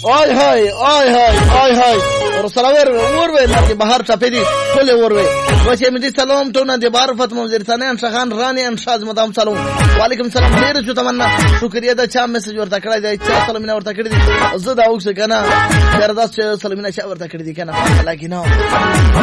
آی های آی های آی های رسالور وروي نادي بهار چپیدی ټول وروي وچې مدي سلام ته نادي بهار فاطمه وزیرستانیان شخان رانیان شاز مدام سلام وعلیکم سلام ډیر شو تمنا شکریا دا چا میسج ورته کړی دی چا سلامونه ورته کړی دي زه دا اوس کنه دردا سلامونه چا ورته کړی دي کنه لکه نو